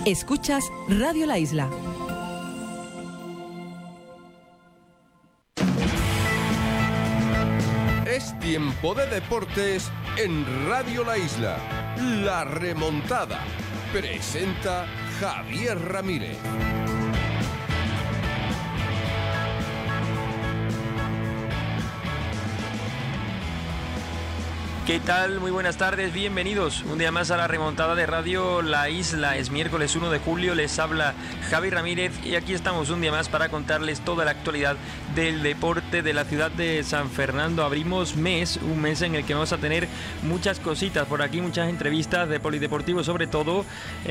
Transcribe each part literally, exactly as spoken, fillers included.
Escuchas Radio La Isla. Es tiempo de deportes en Radio La Isla. La remontada. Presenta Javier Ramírez. ¿Qué tal? Muy buenas tardes, bienvenidos un día más a la remontada de Radio La Isla. Es miércoles uno de julio, les habla Javi Ramírez y aquí estamos un día más para contarles toda la actualidad del deporte de la ciudad de San Fernando. Abrimos mes, un mes en el que vamos a tener muchas cositas por aquí, muchas entrevistas de polideportivo sobre todo,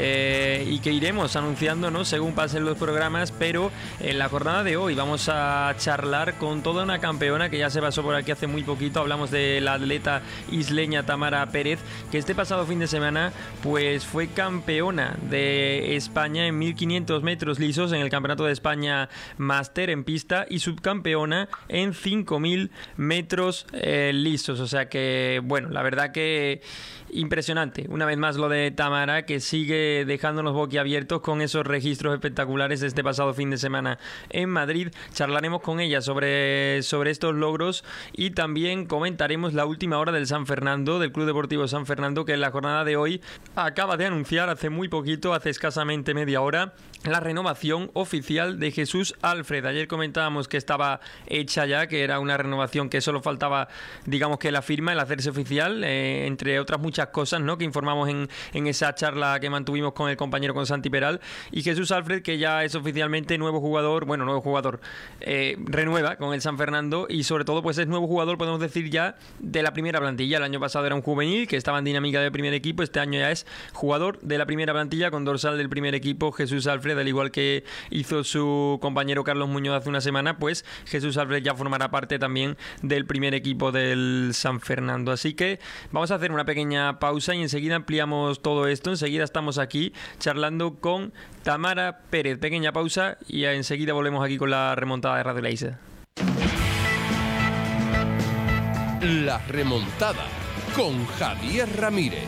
eh, y que iremos anunciándonos según pasen los programas, pero en la jornada de hoy vamos a charlar con toda una campeona que ya se pasó por aquí hace muy poquito. Hablamos de la atleta isleña Tamara Pérez, que este pasado fin de semana pues fue campeona de España en mil quinientos metros lisos en el Campeonato de España Máster en pista y subcampeona en cinco mil metros eh, lisos. O sea que, bueno, la verdad que impresionante, una vez más lo de Tamara, que sigue dejándonos boquiabiertos con esos registros espectaculares de este pasado fin de semana en Madrid. Charlaremos con ella sobre, sobre estos logros y también comentaremos la última hora del San Fernando, del Club Deportivo San Fernando, que en la jornada de hoy acaba de anunciar hace muy poquito, hace escasamente media hora, la renovación oficial de Jesús Alfred. Ayer comentábamos que estaba hecha ya, que era una renovación que solo faltaba, digamos que la firma, el hacerse oficial, eh, entre otras muchas cosas, ¿no?, que informamos en, en esa charla que mantuvimos con el compañero, con Santi Peral. Y Jesús Alfred, que ya es oficialmente nuevo jugador, bueno, nuevo jugador, eh, renueva con el San Fernando y sobre todo pues es nuevo jugador, podemos decir ya, de la primera plantilla. El año pasado era un juvenil que estaba en dinámica de primer equipo, este año ya es jugador de la primera plantilla con dorsal del primer equipo. Jesús Alfred, al igual que hizo su compañero Carlos Muñoz hace una semana, pues Jesús Alfred ya formará parte también del primer equipo del San Fernando. Así que vamos a hacer una pequeña pausa y enseguida ampliamos todo esto. Enseguida estamos aquí charlando con Tamara Pérez. Pequeña pausa y enseguida volvemos aquí con la remontada de Radio La Isla. La remontada con Javier Ramírez.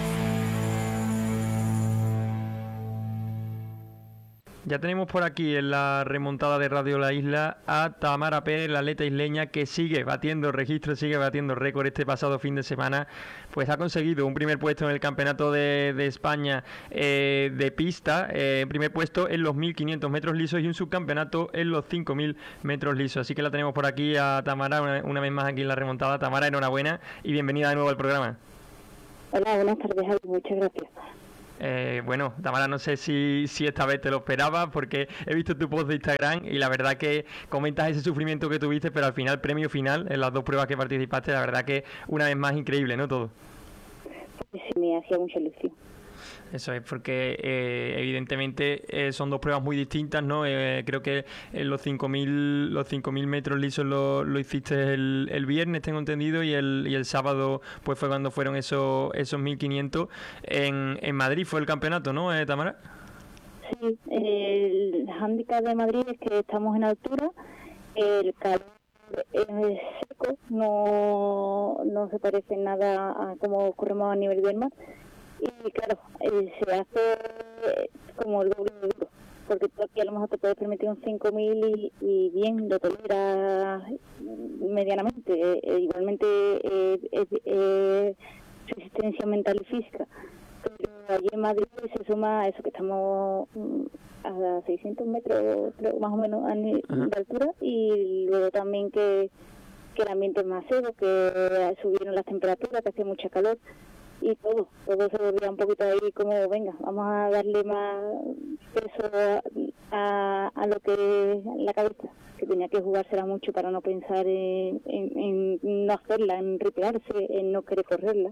Ya tenemos por aquí en la remontada de Radio La Isla a Tamara Pérez, la atleta isleña que sigue batiendo registros, sigue batiendo récord. Este pasado fin de semana pues ha conseguido un primer puesto en el Campeonato de, de España eh, de pista, eh, primer puesto en los mil quinientos metros lisos y un subcampeonato en los cinco mil metros lisos. Así que la tenemos por aquí a Tamara una, una vez más aquí en la remontada. Tamara, enhorabuena y bienvenida de nuevo al programa. Hola, buenas tardes, Javi. Muchas gracias. Eh, bueno, Tamara, no sé si, si esta vez te lo esperabas, porque he visto tu post de Instagram y la verdad que comentas ese sufrimiento que tuviste, pero al final, premio final en las dos pruebas que participaste, la verdad que una vez más increíble, ¿no? Todo. Sí, me hacía mucha ilusión. Eso es porque eh, evidentemente eh, son dos pruebas muy distintas, ¿no? Eh, creo que en los cinco mil los cinco mil metros lisos lo, lo hiciste el, el viernes, tengo entendido, y el y el sábado pues fue cuando fueron esos esos mil quinientos en, en Madrid. Fue el campeonato, ¿no, eh, Tamara? Sí, el hándicap de Madrid es que estamos en altura, el calor es seco, no, no se parece nada a cómo corremos a nivel del mar. Y claro, eh, se hace como el doble de duro, porque tú aquí a lo mejor te puedes permitir un cinco mil y, y bien, lo toleras medianamente. Eh, eh, igualmente eh, eh, eh, resistencia mental y física. Pero allí en Madrid se suma a eso, que estamos a seiscientos metros, creo, más o menos, a nivel de altura, y luego también que, que el ambiente es más seco, que subieron las temperaturas, que hace mucha calor. Y todo, todo se volvía un poquito ahí como, venga, vamos a darle más peso a, a, a lo que la cabeza, que tenía que jugársela mucho para no pensar en, en, en no hacerla, en ripearse, en no querer correrla.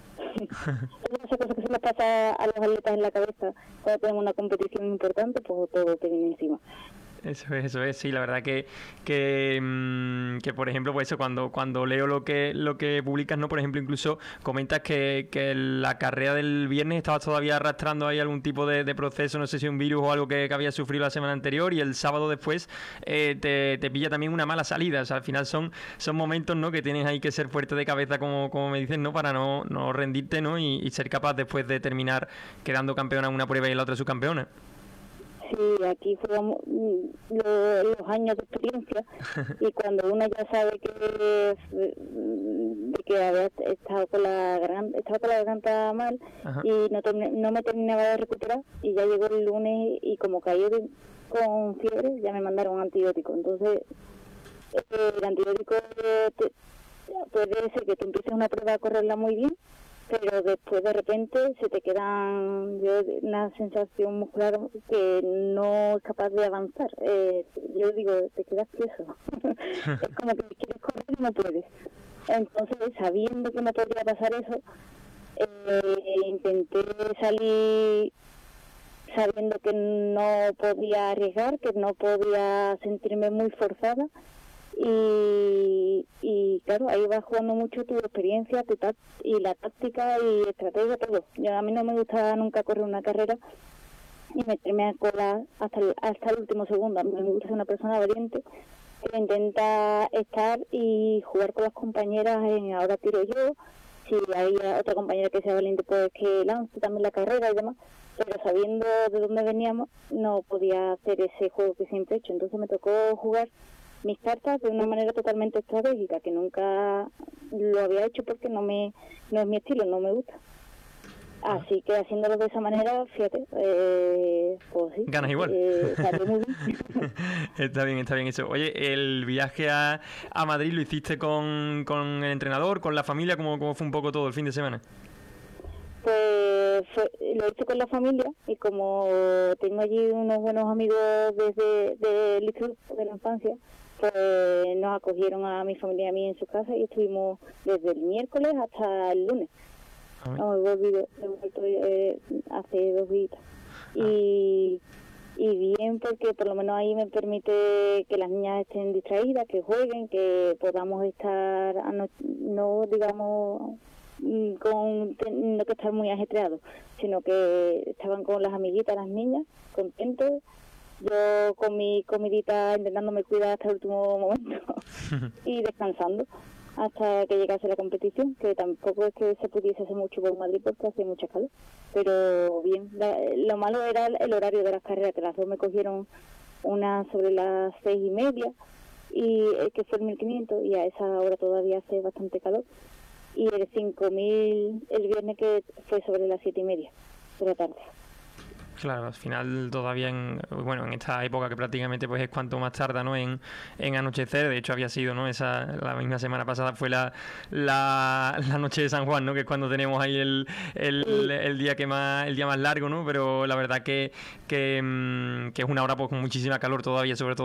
Todas esas cosas que se les pasa a los atletas en la cabeza cuando tenemos una competición importante, pues todo te viene encima. Eso es, eso es, sí, la verdad que que, mmm, que por ejemplo, pues eso, cuando cuando leo lo que lo que publicas, ¿no? Por ejemplo, incluso comentas que, que la carrera del viernes estabas todavía arrastrando ahí algún tipo de, de proceso, no sé si un virus o algo que, que habías sufrido la semana anterior, y el sábado después eh, te, te pilla también una mala salida. O sea, al final son son momentos, ¿no?, que tienes ahí que ser fuerte de cabeza, como, como me dices, ¿no?, para no, no rendirte, ¿no?, y, y ser capaz después de terminar quedando campeona en una prueba y en la otra subcampeona. Sí, aquí fueron lo, los años de experiencia y cuando uno ya sabe que de que había estado con la garganta, estaba con la garganta mal. Ajá. Y no, no me terminaba de recuperar y ya llegó el lunes y como caí de, con fiebre ya me mandaron un antibiótico. Entonces el antibiótico te, puede ser que tú empieces una prueba a correrla muy bien, pero después de repente se te quedan yo, una sensación muscular que no es capaz de avanzar. Eh, yo digo, te quedas tieso. Es como que quieres correr y no puedes. Entonces, sabiendo que me podría pasar eso, eh, intenté salir sabiendo que no podía arriesgar, que no podía sentirme muy forzada. Y, y claro, ahí va jugando mucho tu experiencia tu tact y la táctica y estrategia, todo. Yo, a mí no me gusta nunca correr una carrera y meterme a cola hasta el, hasta el último segundo. A mí me gusta ser una persona valiente que intenta estar y jugar con las compañeras en ahora tiro yo, si hay otra compañera que sea valiente pues que lance también la carrera y demás, pero sabiendo de dónde veníamos no podía hacer ese juego que siempre he hecho, entonces me tocó jugar mis cartas de una manera totalmente estratégica, que nunca lo había hecho porque no me no es mi estilo, no me gusta. Así que haciéndolo de esa manera, fíjate, eh, pues sí. Ganas igual. Eh, salió muy bien. Está bien, está bien eso. Oye, el viaje a, a Madrid lo hiciste con, con el entrenador, con la familia, ¿cómo, cómo fue un poco todo el fin de semana? Pues fue, lo hice con la familia y como tengo allí unos buenos amigos desde del instituto de la infancia, pues nos acogieron a mi familia y a mí en su casa y estuvimos desde el miércoles hasta el lunes. Hemos volvido, hemos vuelto eh, hace dos días. Y, y bien, porque por lo menos ahí me permite que las niñas estén distraídas, que jueguen, que podamos estar, no, no digamos, con no que estar muy ajetreados, sino que estaban con las amiguitas, las niñas, contentos. Yo con mi comidita intentándome cuidar hasta el último momento y descansando hasta que llegase la competición, que tampoco es que se pudiese hacer mucho por Madrid porque hace mucha calor, pero bien. La, lo malo era el horario de las carreras, que las dos me cogieron una sobre las seis y media, y eh, que fue el mil quinientos, y a esa hora todavía hace bastante calor, y el cinco mil el viernes, que fue sobre las siete y media de la tarde. Claro, al final todavía en, bueno, en esta época que prácticamente pues es cuanto más tarda, ¿no? En, en anochecer. De hecho había sido, ¿no? Esa la misma semana pasada fue la, la, la noche de San Juan, ¿no? Que es cuando tenemos ahí el, el, el día que más el día más largo, ¿no? Pero la verdad que que, que es una hora pues con muchísima calor todavía, sobre todo